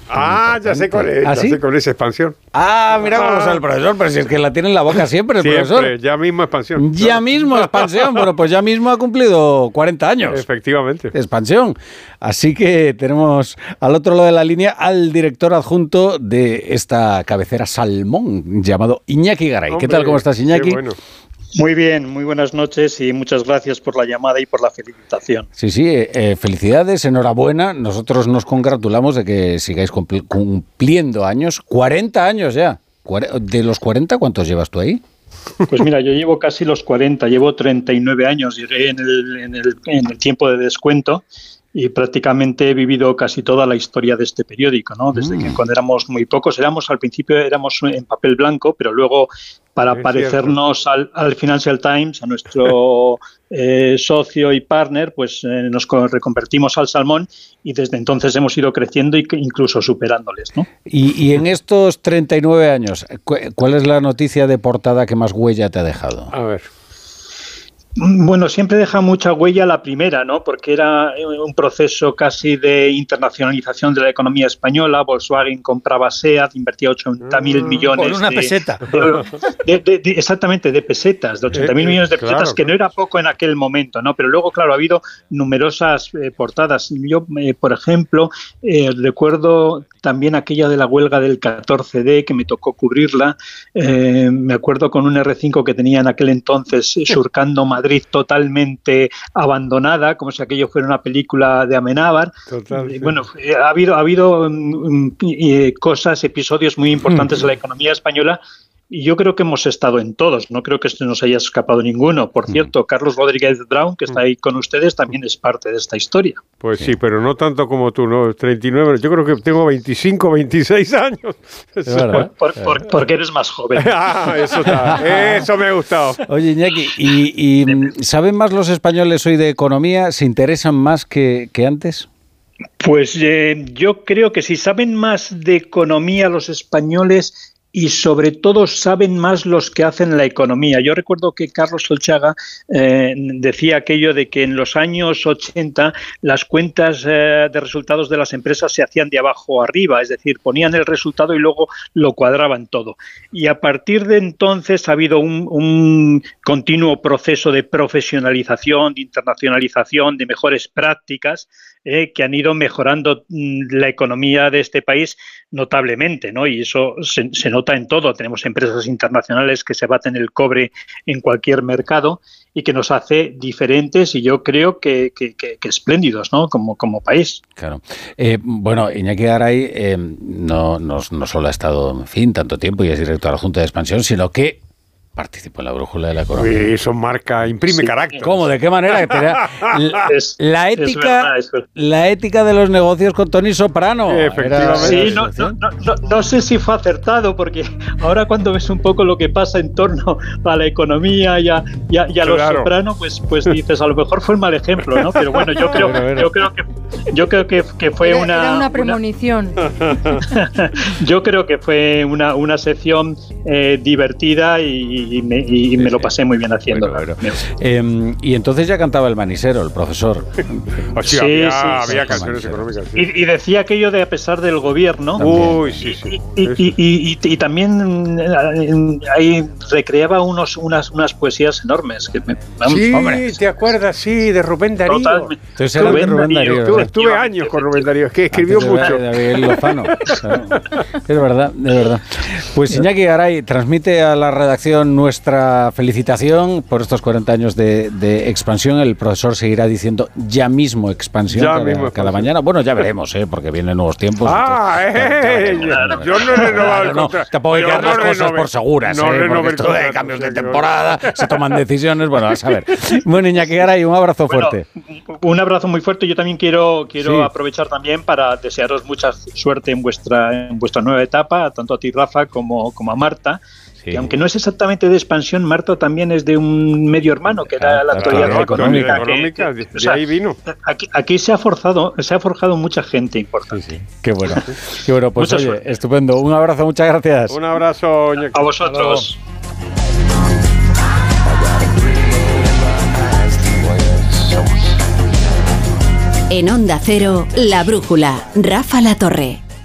Ya sé cuál es. ¿Ah, ya sí? sé con esa expansión. Mira cómo lo sabe el profesor, pero si es que la tiene en la boca siempre el profesor. Ya mismo expansión. Ya mismo expansión. Bueno, pues ya mismo ha cumplido 40 años. Efectivamente. Expansión. Así que tenemos al otro lado de la línea al director adjunto de esta cabecera Salmón, llamado Iñaki Garay. Hombre, ¿qué tal? ¿Cómo estás, Iñaki? Qué bueno. Muy bien, muy buenas noches y muchas gracias por la llamada y por la felicitación. Sí, felicidades, enhorabuena. Nosotros nos congratulamos de que sigáis cumpliendo años. 40 años ya. ¿De los 40 cuántos llevas tú ahí? Pues mira, yo llevo casi los 40, llevo 39 años en el tiempo de descuento y prácticamente he vivido casi toda la historia de este periódico, ¿no? Desde que cuando éramos muy pocos, al principio éramos en papel blanco, pero luego para parecernos al Financial Times, a nuestro socio y partner, pues nos reconvertimos al Salmón y desde entonces hemos ido creciendo e incluso superándoles, ¿no? Y en estos 39 años, ¿cuál es la noticia de portada que más huella te ha dejado? A ver. Bueno, siempre deja mucha huella la primera, ¿no? Porque era un proceso casi de internacionalización de la economía española. Volkswagen compraba SEAT, invertía 80.000 millones. Por una peseta. Exactamente, de pesetas, de 80.000 millones de pesetas, que no era poco en aquel momento, ¿no? Pero luego, claro, ha habido numerosas portadas. Yo, por ejemplo, recuerdo también aquella de la huelga del 14D, que me tocó cubrirla. Me acuerdo con un R5 que tenía en aquel entonces surcando Madrid totalmente abandonada, como si aquello fuera una película de Amenábar. Bueno, ha habido cosas, episodios muy importantes en la economía española. Y yo creo que hemos estado en todos, no creo que se nos haya escapado ninguno. Por cierto, Carlos Rodríguez Brown, que está ahí con ustedes, también es parte de esta historia. Pues sí, pero no tanto como tú, ¿no? 39, yo creo que tengo 25, 26 años. Porque eres más joven. Eso me ha gustado. Oye, Iñaki, ¿y saben más los españoles hoy de economía? ¿Se interesan más que antes? Pues yo creo que sí, saben más de economía los españoles y sobre todo saben más los que hacen la economía. Yo recuerdo que Carlos Solchaga decía aquello de que en los años 80 las cuentas de resultados de las empresas se hacían de abajo arriba, es decir, ponían el resultado y luego lo cuadraban todo. Y a partir de entonces ha habido un continuo proceso de profesionalización, de internacionalización, de mejores prácticas, que han ido mejorando la economía de este país notablemente, ¿no? Y eso se nota en todo. Tenemos empresas internacionales que se baten el cobre en cualquier mercado y que nos hace diferentes y yo creo que espléndidos, ¿no? Como país. Claro. Bueno, Iñaki Garay no solo ha estado, en fin, tanto tiempo y es director adjunto de Expansión, sino que participó en la brújula de la economía. Uy, eso marca, imprime carácter. ¿Cómo? ¿De qué manera? La ética de los negocios con Tony Soprano. Efectivamente. Sí, no sé si fue acertado, porque ahora cuando ves un poco lo que pasa en torno a la economía y a los Soprano, pues dices, a lo mejor fue un mal ejemplo, ¿no? Pero bueno, yo creo que fue era una premonición. Yo creo que fue una sección divertida y me lo pasé muy bien haciéndolo. Bueno. Y entonces ya cantaba el manisero, el profesor. Había canciones económicas. Sí. Y decía aquello de a pesar del gobierno. Uy, sí. Y también ahí recreaba unas poesías enormes. ¿Te acuerdas? Sí, de Rubén Darío. Totalmente. Entonces era de Rubén Darío. Estuve años con Rubén Darío, es que escribió mucho. De Lozano. Es verdad, de verdad. Pues Iñaki Garay, transmite a la redacción nuestra felicitación por estos 40 años de Expansión. El profesor seguirá diciendo ya mismo Expansión cada mañana. Bueno, ya veremos, porque vienen nuevos tiempos. Yo no he renovado el contrato. Tampoco hay que dar las cosas por seguras. Porque esto de cambios de temporada, se toman decisiones. Bueno, a saber. Bueno, Iñaki Garay, un abrazo fuerte. Un abrazo muy fuerte. Yo también quiero aprovechar también para desearos mucha suerte en vuestra nueva etapa, tanto a ti, Rafa, como a Marta. Sí. Que aunque no es exactamente de Expansión, Marta también es de un medio hermano, que era la actualidad económica. De ahí vino. Aquí se ha forjado mucha gente importante. Sí. Qué bueno. Pues mucha suerte. Estupendo. Un abrazo, muchas gracias. Un abrazo, a vosotros. En Onda Cero, La Brújula, Rafa La Torre.